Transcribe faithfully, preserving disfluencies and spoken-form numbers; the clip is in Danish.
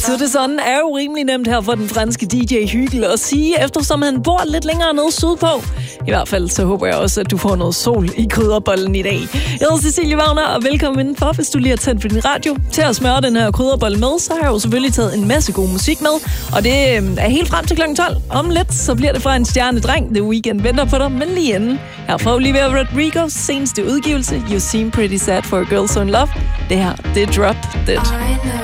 Så det sådan er jo rimelig nemt her for den franske D J Hygel at sige, eftersom han bor lidt længere nede sydpå. I hvert fald så håber jeg også, at du får noget sol i krydderbollen i dag. Jeg hedder Cecilie Wagner, og velkommen indenfor, hvis du lige har tændt for din radio. Til at smøre den her krydderbolle med, så har jeg jo selvfølgelig taget en masse god musik med. Og det er helt frem til klokken tolv. Om lidt, så bliver det fra en stjernedreng. The Weeknd venter på dig, men lige inden. Her får Olivia Rodrigo's seneste udgivelse, You Seem Pretty Sad for a Girl So In Love. Det her, det er Drop Dead.